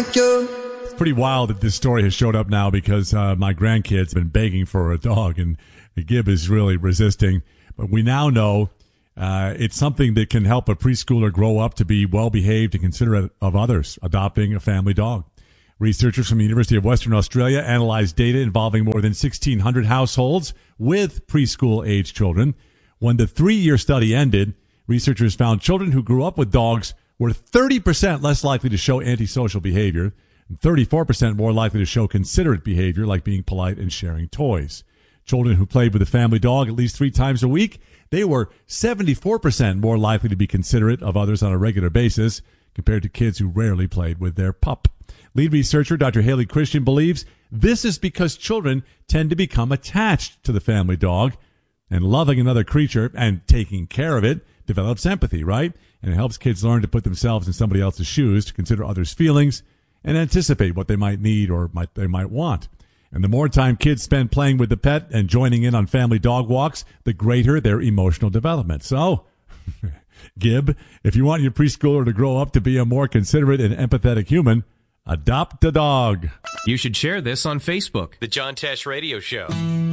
like you. It's pretty wild that this story has showed up now because my grandkids have been begging for a dog, and Gib is really resisting. But we now know it's something that can help a preschooler grow up to be well-behaved and considerate of others, adopting a family dog. Researchers from the University of Western Australia analyzed data involving more than 1,600 households with preschool-age children. When the 3-year study ended, researchers found children who grew up with dogs were 30% less likely to show antisocial behavior and 34% more likely to show considerate behavior, like being polite and sharing toys. Children who played with a family dog at least 3 times a week, they were 74% more likely to be considerate of others on a regular basis compared to kids who rarely played with their pup. Lead researcher Dr. Haley Christian believes this is because children tend to become attached to the family dog, and loving another creature and taking care of it develops empathy, right? And it helps kids learn to put themselves in somebody else's shoes, to consider others' feelings, and anticipate what they might need or they might want. And the more time kids spend playing with the pet and joining in on family dog walks, the greater their emotional development. So, Gib, if you want your preschooler to grow up to be a more considerate and empathetic human, adopt a dog. You should share this on Facebook. The John Tesh Radio Show.